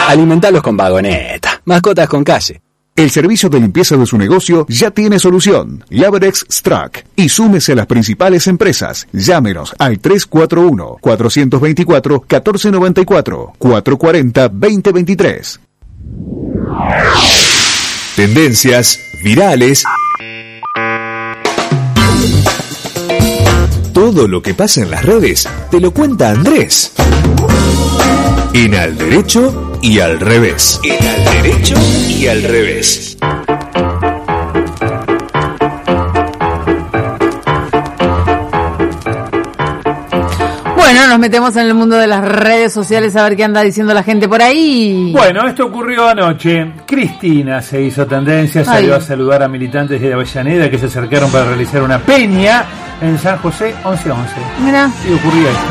Alimentalos con Vagoneta. Mascotas con calle. El servicio de limpieza de su negocio ya tiene solución. Laverex Strack. Y súmese a las principales empresas. Llámenos al 341-424-1494, 440-2023. Tendencias virales. Todo lo que pasa en las redes te lo cuenta Andrés. En Al Derecho y Al Revés. En Al Derecho y Al Revés. Bueno, nos metemos en el mundo de las redes sociales a ver qué anda diciendo la gente por ahí. Bueno, esto ocurrió anoche. Cristina se hizo tendencia, salió a saludar a militantes de Avellaneda que se acercaron para realizar una peña en San José 1111. Mira. Y ocurría esto.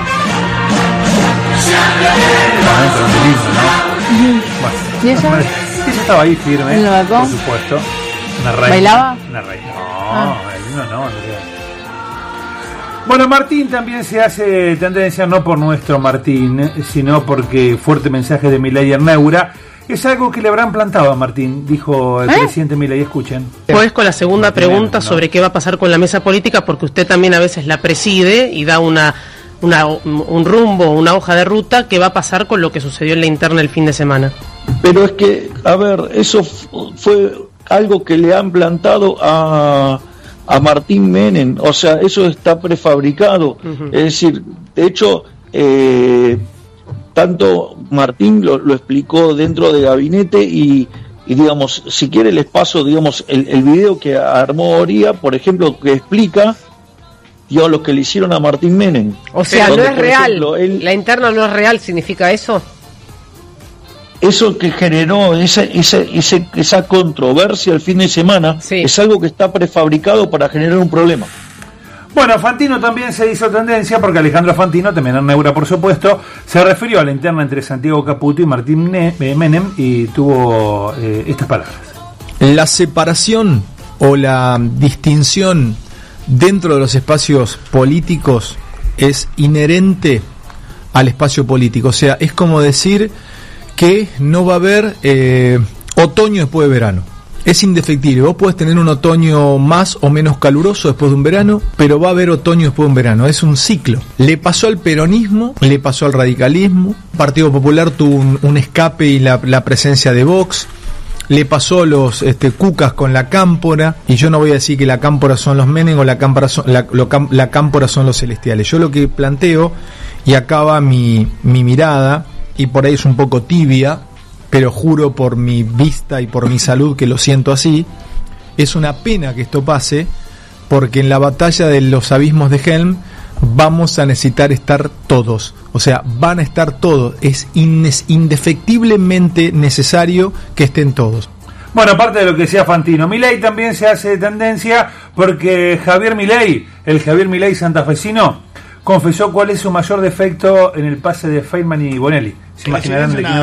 Bueno, ¿y ella? Ella estaba ahí firme, ¿En el balcón? por supuesto. Una reina. ¿Bailaba? Una reina. No. Bueno, Martín también se hace tendencia, no por nuestro Martín, sino porque fuerte mensaje de Milei en Neura. Es algo que le habrán plantado a Martín, dijo el presidente Milei. Escuchen. Pues con la segunda pregunta sobre qué va a pasar con la mesa política, porque usted también a veces la preside y da un rumbo, una hoja de ruta. ¿Qué va a pasar con lo que sucedió en la interna el fin de semana? Pero es que, a ver, eso fue algo que le han plantado a Martín Menem, o sea, eso está prefabricado. Uh-huh. Es decir, de hecho, tanto Martín lo explicó dentro de gabinete y digamos, si quiere les paso, digamos, el video que armó Oría, por ejemplo, que explica lo que le hicieron a Martín Menem. O sea, no es real, ejemplo, la interna no es real, ¿significa eso? Eso que generó esa controversia el fin de semana, sí, es algo que está prefabricado para generar un problema. Bueno, Fantino también se hizo tendencia porque Alejandro Fantino, también en Neura por supuesto, se refirió a la interna entre Santiago Caputo y Martín Menem y tuvo estas palabras. La separación o la distinción dentro de los espacios políticos es inherente al espacio político. O sea, es como decir que no va a haber otoño después de verano. Es indefectible. Vos podés tener un otoño más o menos caluroso después de un verano, pero va a haber otoño después de un verano. Es un ciclo. Le pasó al peronismo, le pasó al radicalismo. El Partido Popular tuvo un escape y la presencia de Vox. Le pasó los cucas con la cámpora, y yo no voy a decir que la cámpora son los Menem o la cámpora son los celestiales. Yo lo que planteo, y acaba mi mirada, y por ahí es un poco tibia, pero juro por mi vista y por mi salud que lo siento así, es una pena que esto pase, porque en la batalla de los abismos de Helm vamos a necesitar estar todos. O sea, van a estar todos. Es indefectiblemente necesario que estén todos. Bueno, aparte de lo que decía Fantino, Milei también se hace tendencia porque Javier Milei, el Javier Milei santafesino, confesó cuál es su mayor defecto en el pase de Feynman y Bonelli. Se imaginarán el